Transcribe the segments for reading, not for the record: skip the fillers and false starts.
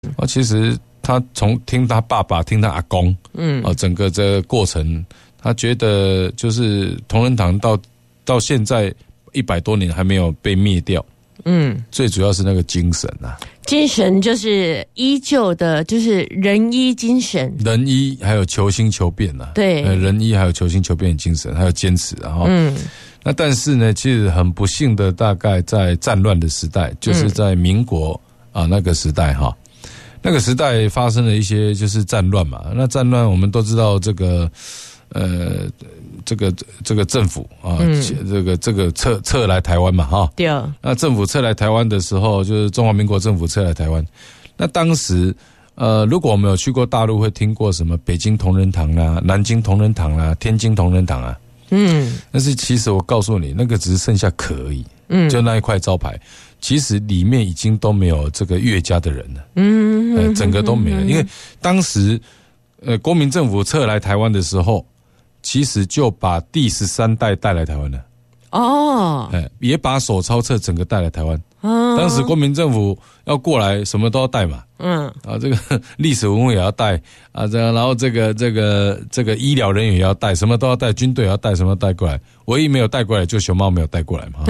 其实他从听他爸爸听他阿公，整个这个过程，他觉得就是同仁堂到现在100多年还没有被灭掉。最主要是那个精神啊， 精神就是依旧的，就是仁医精神， 仁医还有求新求变啊， 对， 仁医还有求新求变的精神，还有坚持啊。那但是呢，其实很不幸的，大概在战乱的时代，就是在民国那个时代哈，那个时代发生了一些就是战乱嘛。那战乱我们都知道，这个政府啊，这个撤来台湾嘛，哈， 对。 那政府撤来台湾的时候，就是中华民国政府撤来台湾。那当时，如果我们有去过大陆，会听过什么北京同仁堂啦、南京同仁堂啦、天津同仁堂啊。但是其实我告诉你，那个只是剩下壳而已。就那一块招牌，其实里面已经都没有这个岳家的人了。整个都没了，因为当时国民政府撤来台湾的时候。其实就把第13代带来台湾了，也把手抄册整个带来台湾。当时国民政府要过来，什么都要带嘛，这个历史文物也要带啊，然后这个医疗人员也要带，什么都要带，军队也要带，什么都带过来。唯一没有带过来，就熊猫没有带过来嘛。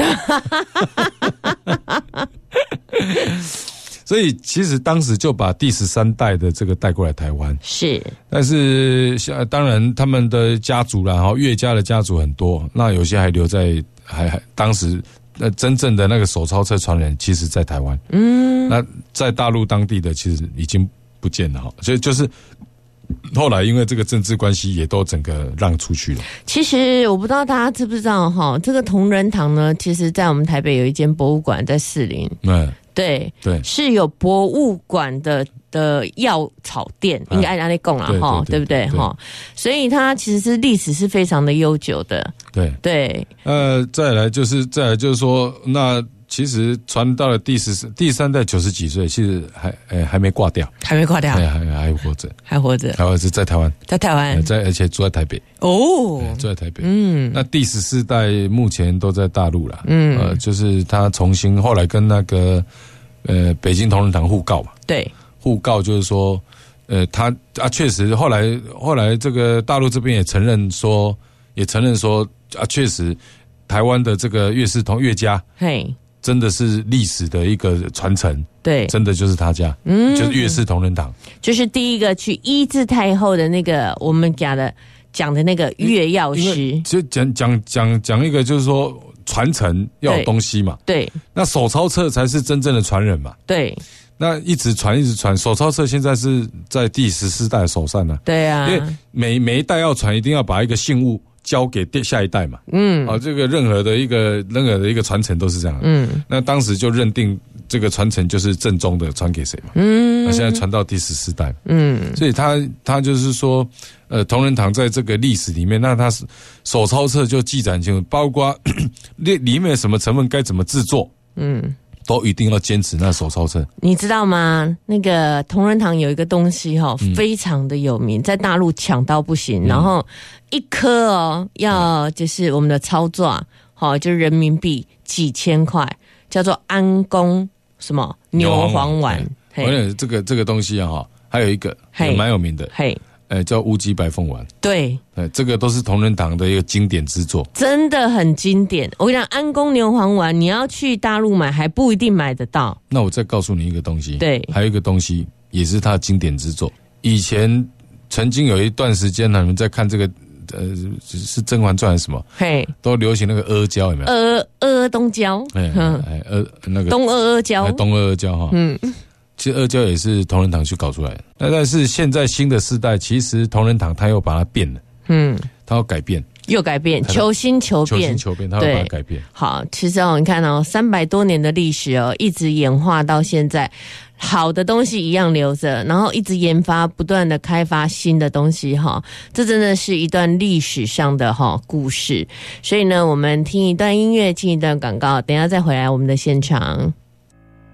所以其实当时就把第13代的这个带过来台湾， 是。 但是当然他们的家族啦，岳家的家族很多，那有些还留在还当时真正的那个手抄册传人，其实在台湾。那在大陆当地的其实已经不见了，所以就是后来因为这个政治关系，也都整个让出去了。其实我不知道大家知不知道哈，这个同仁堂呢，其实在我们台北有一间博物馆在士林。对，是有博物馆的药草店，应该按那讲啦哈，对不对哈？所以它其实是历史是非常的悠久的。对， 再来就是说，那其实传到了第3代90几岁，其实还没挂掉，还活着，在台湾，而且住在台北住在台北。那第14代目前都在大陆啦。就是他重新后来跟那个北京同仁堂互告嘛，对，互告就是说，他确实后来这个大陆这边也承认说确实台湾的这个岳家，真的是历史的一个传承，对，真的就是他家，就是岳氏同仁堂，就是第一个去医治太后的那个我们讲的那个岳药师，就讲一个就是说传承要有东西嘛，对，那手抄册才是真正的传人嘛，对，那一直传，手抄册现在是在第14代手上呢，对啊，因为每一代要传，一定要把一个信物交给下一代嘛，这个任何的一个传承都是这样，那当时就认定这个传承就是正宗的传给谁嘛，那现在传到第14代，所以他就是说，同仁堂在这个历史里面，那他手抄册就记载清楚，包括里面什么成分该怎么制作，都一定要坚持那手抄册。你知道吗？那个同仁堂有一个东西非常的有名，在大陆抢到不行，然后一颗要就是我们的操作就是人民币几千块，叫做安宫什么牛黄丸。这个东西还有一个也蛮有名的，叫乌鸡白凤丸。对，这个都是同仁堂的一个经典之作，真的很经典。我跟你讲，安宫牛黄丸你要去大陆买还不一定买得到。那我再告诉你一个东西，对，还有一个东西也是他的经典之作。以前曾经有一段时间，你们在看这个是《甄嬛传》还是什么？都流行那个阿胶，有没有？阿东胶，那个东阿胶，东阿胶哈。其实阿胶也是同仁堂去搞出来的，但是现在新的世代，其实同仁堂他又把它变了，他要改变，又改变，求新求变，他要把它改变。好，其实你看300多年的历史一直演化到现在，好的东西一样留着，然后一直研发，不断的开发新的东西这真的是一段历史上的故事。所以呢，我们听一段音乐，进一段广告，等一下再回来我们的现场。